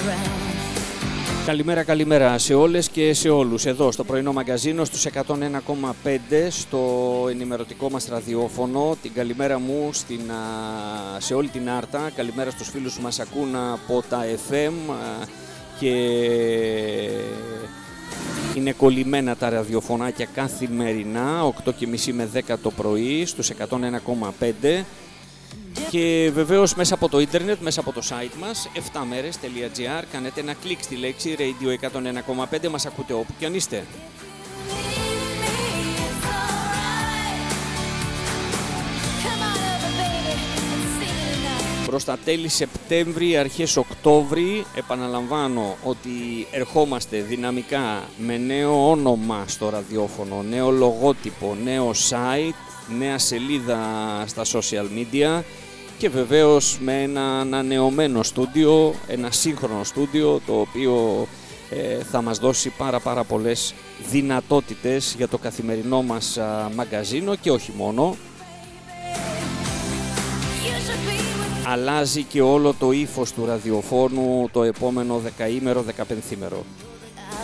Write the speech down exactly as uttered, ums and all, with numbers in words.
Καλημέρα, καλημέρα σε όλες και σε όλους. Εδώ στο πρωινό μαγκαζίνο στους εκατόν ένα κόμμα πέντε στο ενημερωτικό μας ραδιόφωνο. Την καλημέρα μου στην, σε όλη την Άρτα. Καλημέρα στους φίλους που μας ακούν από τα εφ εμ και είναι κολλημένα τα ραδιοφωνάκια καθημερινά οκτώ και μισή με δέκα το πρωί στους εκατόν ένα κόμμα πέντε. Και βεβαίως μέσα από το ίντερνετ, μέσα από το site μας εφτά μέρες τελεία τζι άρ, κάνετε ένα κλικ στη λέξη Radio εκατόν ένα κόμμα πέντε, μας ακούτε όπου και αν είστε. Προς τα τέλη Σεπτέμβρη, αρχές Οκτώβρη, επαναλαμβάνω ότι ερχόμαστε δυναμικά με νέο όνομα στο ραδιόφωνο, νέο λογότυπο, νέο site, νέα σελίδα στα social media και βεβαίως με ένα ανανεωμένο στούντιο, ένα σύγχρονο στούντιο το οποίο ε, θα μας δώσει πάρα πάρα πολλές δυνατότητες για το καθημερινό μας α, μαγκαζίνο και όχι μόνο. Αλλάζει και όλο το ύφος του ραδιοφώνου το επόμενο δεκαήμερο, δεκαπενθήμερο.